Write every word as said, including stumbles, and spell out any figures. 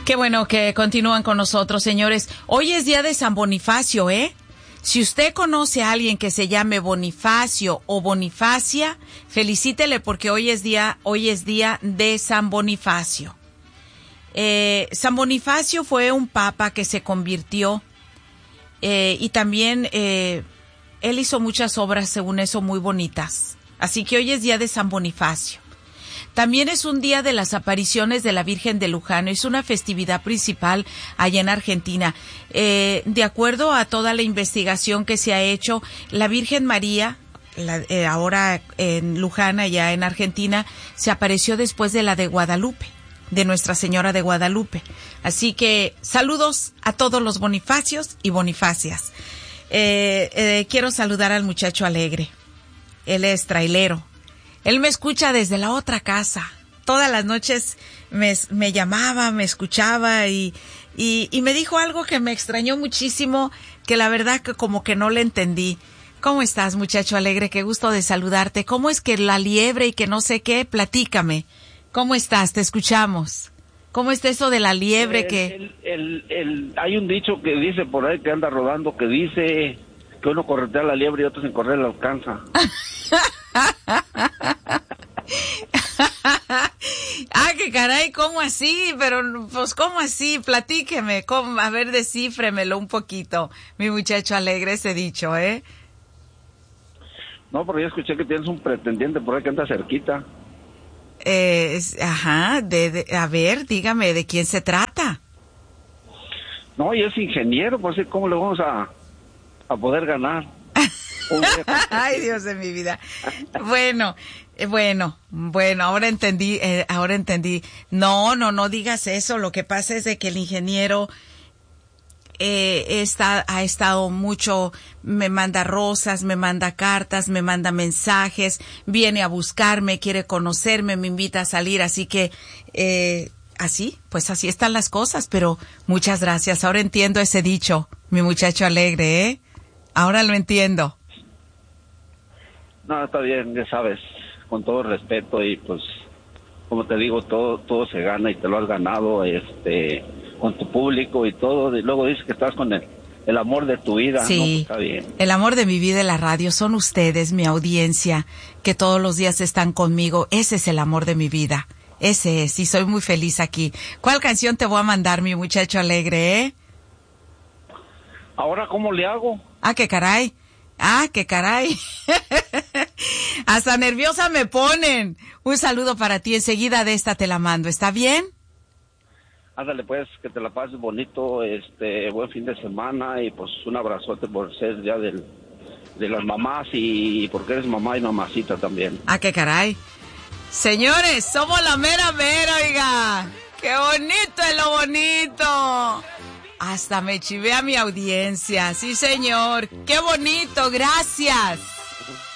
Qué bueno que continúan con nosotros, señores. Hoy es día de San Bonifacio, ¿eh? Si usted conoce a alguien que se llame Bonifacio o Bonifacia, felicítele porque hoy es día, hoy es día de San Bonifacio. Eh, San Bonifacio fue un papa que se convirtió eh, y también eh, él hizo muchas obras, según eso, muy bonitas. Así que hoy es día de San Bonifacio. También es un día de las apariciones de la Virgen de Luján. Es una festividad principal allá en Argentina. Eh, de acuerdo a toda la investigación que se ha hecho, la Virgen María, la, eh, ahora en Luján, allá en Argentina, se apareció después de la de Guadalupe, de Nuestra Señora de Guadalupe. Así que saludos a todos los bonifacios y bonifacias. Eh, eh, quiero saludar al muchacho alegre. Él es trailero. Él me escucha desde la otra casa. Todas las noches me, me llamaba, me escuchaba y, y, y me dijo algo que me extrañó muchísimo, que la verdad que como que no le entendí. ¿Cómo estás, muchacho alegre? Qué gusto de saludarte. ¿Cómo es que la liebre y que no sé qué? Platícame. ¿Cómo estás? Te escuchamos. ¿Cómo está eso de la liebre el, que...? El, el, el, hay un dicho que dice por ahí que anda rodando que dice que uno corretea a la liebre y otro sin correr la alcanza. Ah, qué caray, ¿cómo así? Pero, pues, ¿cómo así? Platíqueme, ¿cómo? A ver, descífremelo un poquito, mi muchacho alegre, ese dicho, ¿eh? No, porque ya escuché que tienes un pretendiente por ahí que anda cerquita. Eh, es, ajá, de, de, a ver, dígame, ¿de quién se trata? No, y es ingeniero, pues, ¿cómo le vamos a, a poder ganar? Ay, Dios de mi vida. Bueno, eh, bueno, bueno, ahora entendí, eh, ahora entendí. No, no, no digas eso. Lo que pasa es de que el ingeniero eh, está, ha estado mucho, me manda rosas, me manda cartas, me manda mensajes, viene a buscarme, quiere conocerme, me invita a salir, así que, eh, así, pues así están las cosas, pero muchas gracias. Ahora entiendo ese dicho, mi muchacho alegre, ¿eh? Ahora lo entiendo. No, está bien, ya sabes, con todo respeto y pues, como te digo, todo todo se gana y te lo has ganado, este, con tu público y todo. Y luego dices que estás con el, el amor de tu vida. Sí, no, pues está bien. El amor de mi vida en la radio son ustedes, mi audiencia, que todos los días están conmigo. Ese es el amor de mi vida. Ese es, y soy muy feliz aquí. ¿Cuál canción te voy a mandar, mi muchacho alegre, eh? ¿Ahora cómo le hago? Ah, qué caray. Ah, qué caray. Hasta nerviosa me ponen. Un saludo para ti. Enseguida de esta te la mando. ¿Está bien? Ándale pues, que te la pases bonito, este, buen fin de semana y pues un abrazote por ser ya del, de las mamás y porque eres mamá y mamacita también. Ah, qué caray. Señores, somos la mera mera, oiga. Qué bonito es lo bonito. Hasta me chivé a mi audiencia. Sí, señor. Qué bonito. Gracias.